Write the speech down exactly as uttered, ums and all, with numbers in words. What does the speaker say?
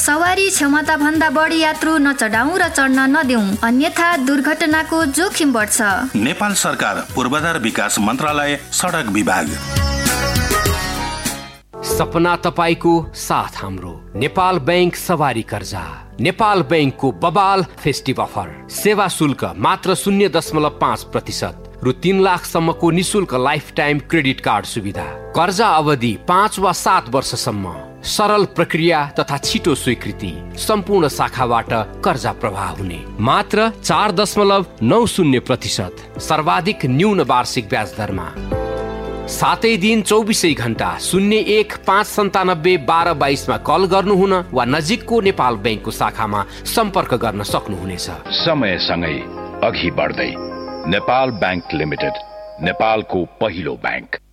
सवारी क्षमता भन्दा बढी यात्रु नचढाउँ र चढ्न नदेऊ, अन्यथा दुर्घटनाको जोखिम बढ्छ। नेपाल सरकार पूर्वाधार विकास मन्त्रालय सडक विभाग। सपना तपाईको साथ हाम्रो। नेपाल बैंक सवारी कर्जा। नेपाल बैंकको बबाल फेस्टिभ अफर। सेवा शुल्क मात्र शून्य दशमलव पाँच प्रतिशत रु तीन लाखसम्मको निशुल्क लाइफ टाइम क्रेडिट कार्ड सुविधा। कर्जा अवधि पाँच वा सात वर्षसम्म। सरल प्रक्रिया तथा छिटो स्वीकृति। सम्पूर्ण शाखाबाट कर्जा प्रवाह हुने। मात्र चार दशमलव नौ शून्य प्रतिशत सर्वाधिक न्यून वार्षिक ब्याज दरमा। सातै दिन चौबिसै घण्टा शून्य एक पाँच सन्तानब्बे बाह्र बाइसमा कल गर्नुहुन वा नजिकको नेपाल बैंकको शाखामा सम्पर्क गर्न सक्नुहुनेछ। समयसँगै अघि बढ्दै नेपाल बैंक लिमिटेड, नेपालको पहिलो बैंक।